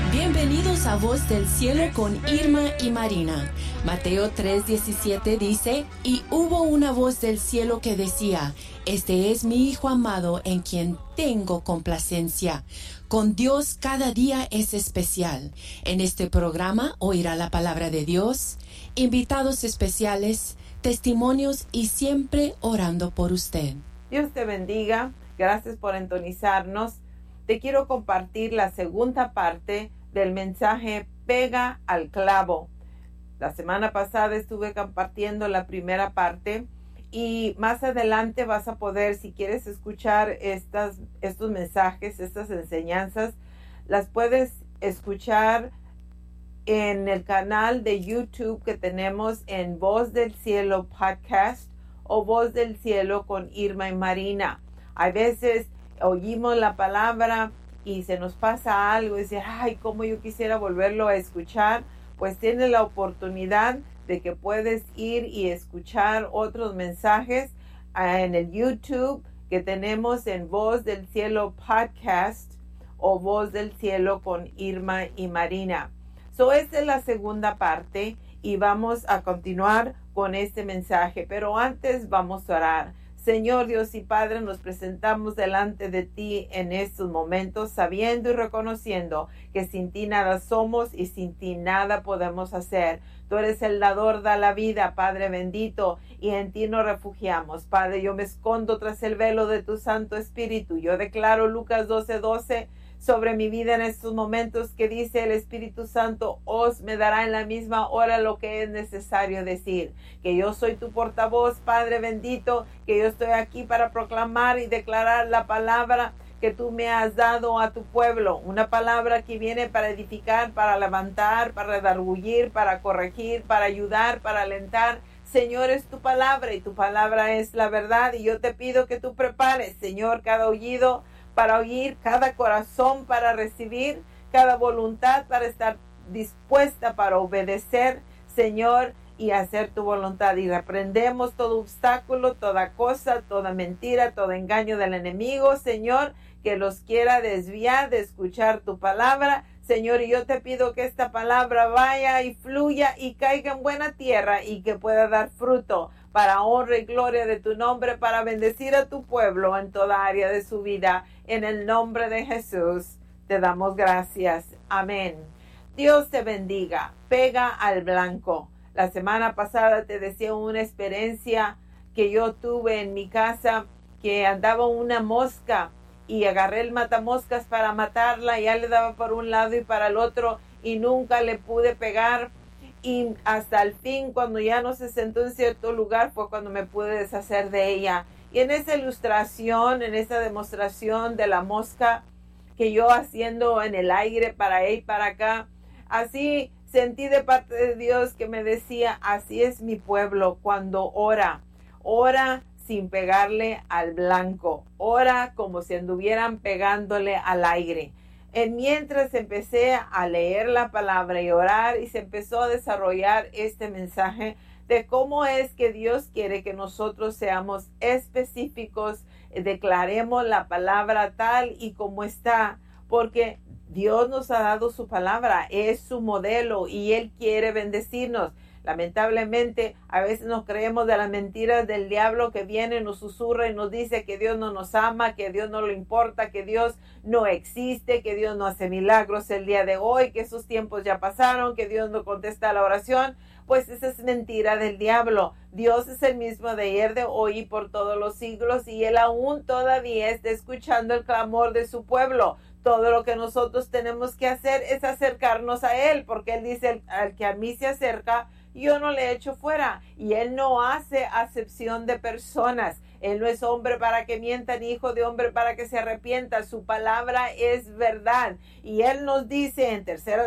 Bienvenidos a Voz del Cielo con Irma y Marina. Mateo 3:17 dice, y hubo una voz del cielo que decía, este es mi Hijo amado en quien tengo complacencia. Con Dios cada día es especial. En este programa oirá la palabra de Dios, invitados especiales, testimonios y siempre orando por usted. Dios te bendiga. Gracias por sintonizarnos. Te quiero compartir la segunda parte del mensaje Pega al clavo. La semana pasada estuve compartiendo la primera parte y más adelante vas a poder, si quieres escuchar estos mensajes, estas enseñanzas, las puedes escuchar en el canal de YouTube que tenemos en Voz del Cielo Podcast o Voz del Cielo con Irma y Marina. A veces oímos la palabra y se nos pasa algo y dice, ay, cómo yo quisiera volverlo a escuchar. Pues tienes la oportunidad de que puedes ir y escuchar otros mensajes en el YouTube que tenemos en Voz del Cielo Podcast o Voz del Cielo con Irma y Marina. Esta es la segunda parte y vamos a continuar con este mensaje. Pero antes vamos a orar. Señor Dios y Padre, nos presentamos delante de ti en estos momentos, sabiendo y reconociendo que sin ti nada somos y sin ti nada podemos hacer. Tú eres el dador de la vida, Padre bendito, y en ti nos refugiamos. Padre, yo me escondo tras el velo de tu Santo Espíritu. Yo declaro Lucas 12:12 sobre mi vida en estos momentos, que dice el Espíritu Santo os me dará en la misma hora lo que es necesario decir. Que yo soy tu portavoz, Padre bendito, que yo estoy aquí para proclamar y declarar la palabra que tú me has dado a tu pueblo. Una palabra que viene para edificar, para levantar, para redarguir, para corregir, para ayudar, para alentar. Señor, es tu palabra y tu palabra es la verdad. Y yo te pido que tú prepares, Señor, cada oído para oír, cada corazón para recibir, cada voluntad para estar dispuesta para obedecer, Señor, y hacer tu voluntad. Y reprendemos todo obstáculo, toda cosa, toda mentira, todo engaño del enemigo, Señor, que los quiera desviar de escuchar tu palabra. Señor, y yo te pido que esta palabra vaya y fluya y caiga en buena tierra y que pueda dar fruto para honra y gloria de tu nombre, para bendecir a tu pueblo en toda área de su vida. En el nombre de Jesús te damos gracias. Amén. Dios te bendiga. Pega al blanco. La semana pasada te decía una experiencia que yo tuve en mi casa, que andaba una mosca y agarré el matamoscas para matarla, y ya le daba por un lado y para el otro y nunca le pude pegar. Y hasta el fin, cuando ya no se sentó en cierto lugar, fue cuando me pude deshacer de ella. Y en esa ilustración, en esa demostración de la mosca que yo haciendo en el aire para ahí y para acá, así sentí de parte de Dios que me decía, así es mi pueblo cuando ora sin pegarle al blanco, ora como si anduvieran pegándole al aire. Mientras empecé a leer la palabra y orar, y se empezó a desarrollar este mensaje de cómo es que Dios quiere que nosotros seamos específicos, declaremos la palabra tal y como está, porque Dios nos ha dado su palabra, es su modelo y Él quiere bendecirnos. Lamentablemente, a veces nos creemos de las mentiras del diablo que viene, nos susurra y nos dice que Dios no nos ama, que Dios no le importa, que Dios no existe, que Dios no hace milagros el día de hoy, que esos tiempos ya pasaron, que Dios no contesta la oración. Pues esa es mentira del diablo. Dios es el mismo de ayer, de hoy y por todos los siglos, y Él aún todavía está escuchando el clamor de su pueblo. Todo lo que nosotros tenemos que hacer es acercarnos a Él, porque Él dice, al que a mí se acerca, yo no le echo fuera. Y Él no hace acepción de personas. Él no es hombre para que mienta, ni hijo de hombre para que se arrepienta. Su palabra es verdad. Y Él nos dice en 3